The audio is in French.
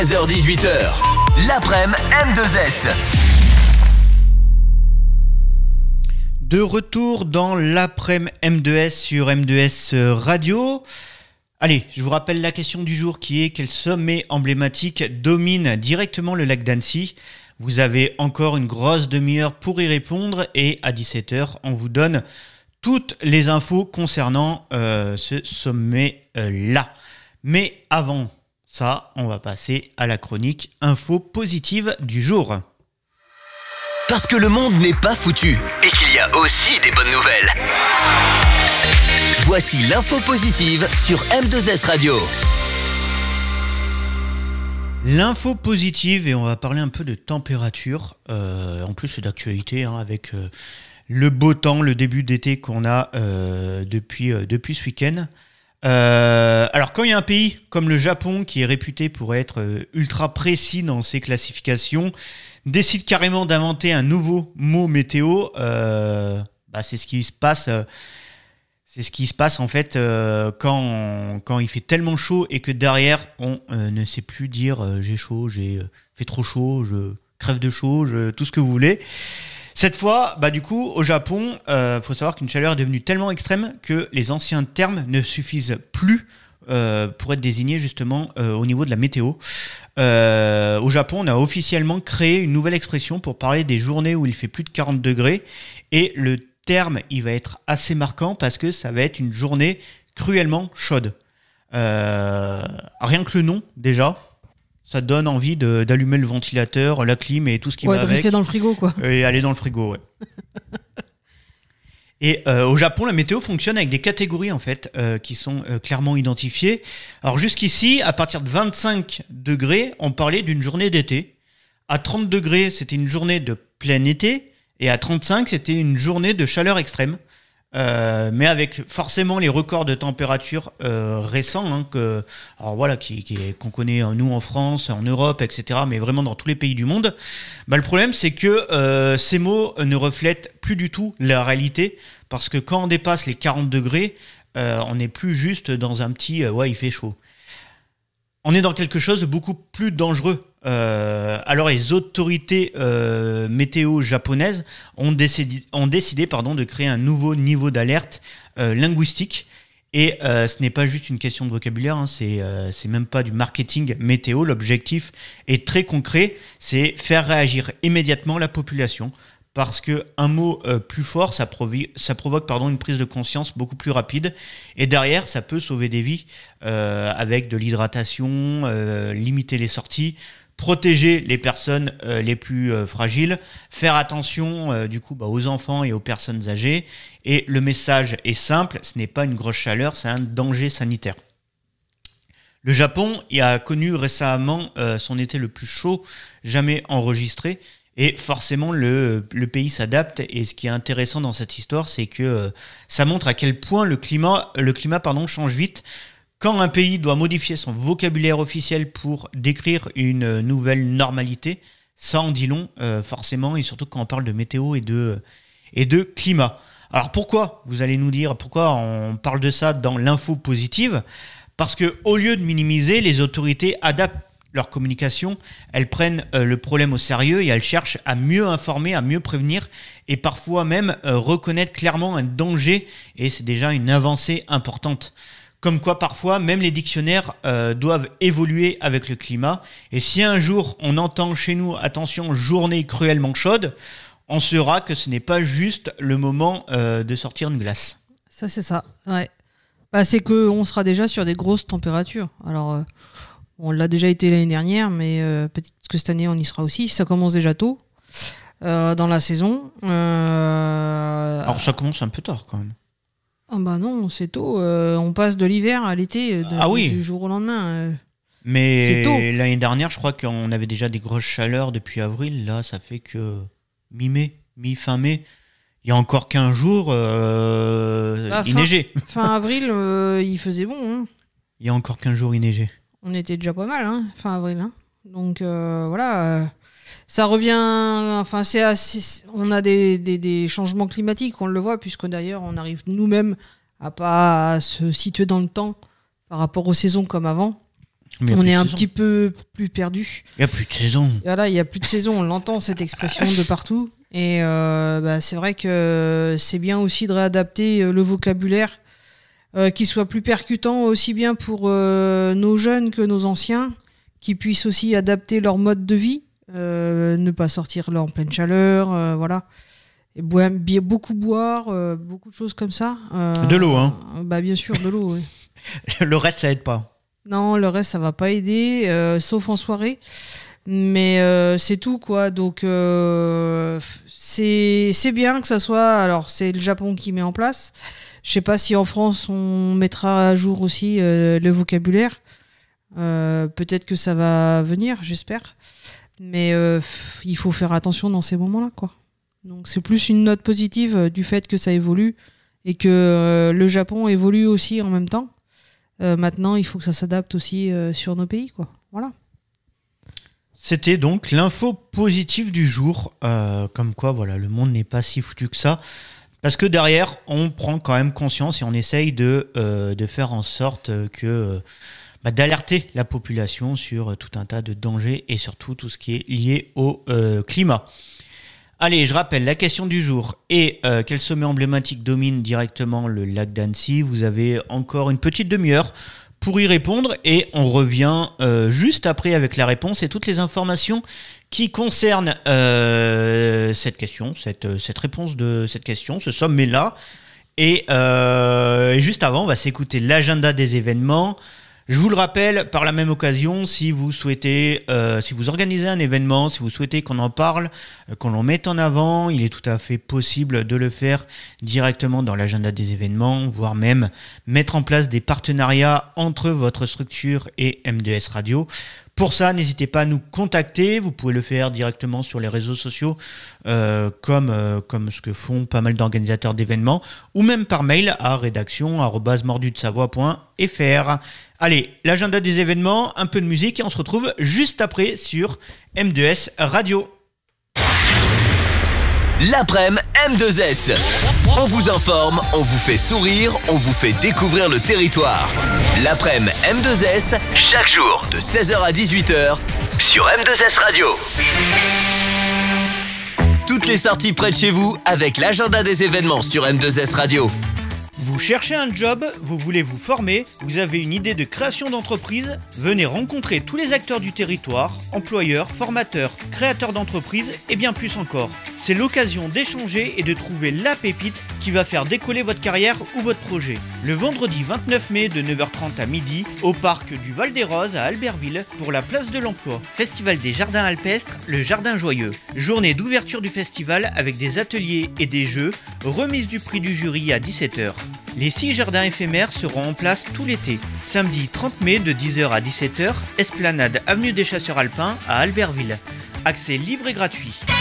16h-18h, l'après-midi M2S. De retour dans l'après-midi M2S sur M2S Radio. Allez, je vous rappelle la question du jour qui est: quel sommet emblématique domine directement le lac d'Annecy ? Vous avez encore une grosse demi-heure pour y répondre et à 17h, on vous donne toutes les infos concernant ce sommet-là. Mais avant ça, on va passer à la chronique info positive du jour. Parce que le monde n'est pas foutu et qu'il y a aussi des bonnes nouvelles. Voici l'info positive sur M2S Radio. L'info positive, et on va parler un peu de température. En plus, c'est d'actualité avec le beau temps, le début d'été qu'on a depuis ce week-end. Alors, quand il y a un pays comme le Japon qui est réputé pour être ultra précis dans ses classifications, décide carrément d'inventer un nouveau mot météo, c'est ce qui se passe. C'est ce qui se passe en fait quand il fait tellement chaud et que derrière on ne sait plus dire j'ai chaud, j'ai fait trop chaud, je crève de chaud, tout ce que vous voulez. Cette fois, du coup, au Japon, faut savoir qu'une chaleur est devenue tellement extrême que les anciens termes ne suffisent plus pour être désignés justement au niveau de la météo. Au Japon, on a officiellement créé une nouvelle expression pour parler des journées où il fait plus de 40 degrés et le terme, il va être assez marquant parce que ça va être une journée cruellement chaude. Rien que le nom, déjà, ça donne envie d'allumer le ventilateur, la clim et tout ce qui va avec. Ouais, de rester dans le frigo, quoi. Et aller dans le frigo, ouais. Et au Japon, la météo fonctionne avec des catégories, en fait, qui sont clairement identifiées. Alors jusqu'ici, à partir de 25 degrés, on parlait d'une journée d'été. À 30 degrés, c'était une journée de plein été. Et à 35, c'était une journée de chaleur extrême, mais avec forcément les records de température récents, qu'on connaît nous en France, en Europe, etc., mais vraiment dans tous les pays du monde. Le problème, c'est que ces mots ne reflètent plus du tout la réalité, parce que quand on dépasse les 40 degrés, on n'est plus juste dans un petit « il fait chaud ». On est dans quelque chose de beaucoup plus dangereux. Alors les autorités météo japonaises ont décidé de créer un nouveau niveau d'alerte linguistique. Et ce n'est pas juste une question de vocabulaire, c'est même pas du marketing météo. L'objectif est très concret, c'est faire réagir immédiatement la population. Parce qu'un mot plus fort, ça provoque une prise de conscience beaucoup plus rapide. Et derrière, ça peut sauver des vies avec de l'hydratation, limiter les sorties, protéger les personnes les plus fragiles, faire attention aux enfants et aux personnes âgées. Et le message est simple, ce n'est pas une grosse chaleur, c'est un danger sanitaire. Le Japon a connu récemment son été le plus chaud jamais enregistré. Et forcément, le pays s'adapte. Et ce qui est intéressant dans cette histoire, c'est que ça montre à quel point le climat change vite. Quand un pays doit modifier son vocabulaire officiel pour décrire une nouvelle normalité, ça en dit long, forcément, et surtout quand on parle de météo et de climat. Alors pourquoi, vous allez nous dire, pourquoi on parle de ça dans l'info positive ? Parce qu'au lieu de minimiser, les autorités adaptent leur communication, elles prennent le problème au sérieux et elles cherchent à mieux informer, à mieux prévenir et parfois même reconnaître clairement un danger, et c'est déjà une avancée importante. Comme quoi parfois même les dictionnaires doivent évoluer avec le climat, et si un jour on entend chez nous attention journée cruellement chaude, on saura que ce n'est pas juste le moment de sortir une glace. Ça c'est ça, ouais. C'est qu'on sera déjà sur des grosses températures. Alors on l'a déjà été l'année dernière, mais peut-être que cette année on y sera aussi. Ça commence déjà tôt dans la saison. Alors ça commence un peu tard quand même. Non, c'est tôt. On passe de l'hiver à l'été du jour au lendemain. Mais c'est tôt. L'année dernière, je crois qu'on avait déjà des grosses chaleurs depuis avril. Là, ça fait que mi-fin mai. Il y a encore 15 jours, il neigeait. Fin avril, il faisait bon. Hein. Il y a encore 15 jours, il neigeait. On était déjà pas mal, fin avril. Donc voilà, ça revient. Enfin, c'est assez. On a des changements climatiques, on le voit, puisque d'ailleurs, on arrive nous-mêmes à pas se situer dans le temps par rapport aux saisons comme avant. On est un petit peu plus perdu. Il n'y a plus de saison. Voilà, il n'y a plus de saison, on l'entend cette expression de partout. Et c'est vrai que c'est bien aussi de réadapter le vocabulaire, qui soit plus percutant aussi bien pour nos jeunes que nos anciens, qui puissent aussi adapter leur mode de vie, ne pas sortir là en pleine chaleur, voilà. Et beaucoup boire, beaucoup de choses comme ça. De l'eau, hein. Bien sûr, de l'eau, oui. Le reste, ça aide pas. Non, le reste, ça va pas aider, sauf en soirée. Mais c'est tout, quoi. Donc, c'est bien que ça soit... Alors, c'est le Japon qui met en place. Je sais pas si en France, on mettra à jour aussi le vocabulaire. Peut-être que ça va venir, j'espère. Mais il faut faire attention dans ces moments-là, quoi. Donc, c'est plus une note positive du fait que ça évolue et que le Japon évolue aussi en même temps. Maintenant, il faut que ça s'adapte aussi sur nos pays, quoi. Voilà. C'était donc l'info positive du jour, comme quoi voilà, le monde n'est pas si foutu que ça, parce que derrière on prend quand même conscience et on essaye de faire en sorte que d'alerter la population sur tout un tas de dangers et surtout tout ce qui est lié au climat. Allez, je rappelle la question du jour et quel sommet emblématique domine directement le lac d'Annecy. Vous avez encore une petite demi-heure pour y répondre et on revient juste après avec la réponse et toutes les informations qui concernent cette question, cette réponse de cette question, ce sommet-là. Et juste avant, on va s'écouter l'agenda des événements. Je vous le rappelle, par la même occasion, si vous souhaitez, si vous organisez un événement, si vous souhaitez qu'on en parle, qu'on en mette en avant, il est tout à fait possible de le faire directement dans l'agenda des événements, voire même mettre en place des partenariats entre votre structure et M2S Radio. Pour ça, n'hésitez pas à nous contacter. Vous pouvez le faire directement sur les réseaux sociaux, comme ce que font pas mal d'organisateurs d'événements, ou même par mail à rédaction@mordudesavoie.fr. Allez, l'agenda des événements, un peu de musique et on se retrouve juste après sur M2S Radio. L'après-midi M2S. On vous informe, on vous fait sourire, on vous fait découvrir le territoire. L'après-midi M2S, chaque jour de 16h à 18h sur M2S Radio. Toutes les sorties près de chez vous avec l'agenda des événements sur M2S Radio. Vous cherchez un job, vous voulez vous former, vous avez une idée de création d'entreprise, venez rencontrer tous les acteurs du territoire, employeurs, formateurs, créateurs d'entreprises et bien plus encore. C'est l'occasion d'échanger et de trouver la pépite qui va faire décoller votre carrière ou votre projet. Le vendredi 29 mai de 9h30 à midi, au parc du Val-des-Roses à Albertville pour la place de l'emploi. Festival des jardins alpestres, le Jardin Joyeux. Journée d'ouverture du festival avec des ateliers et des jeux, remise du prix du jury à 17h. Les 6 jardins éphémères seront en place tout l'été. Samedi 30 mai de 10h à 17h, esplanade avenue des Chasseurs Alpins à Albertville. Accès libre et gratuit.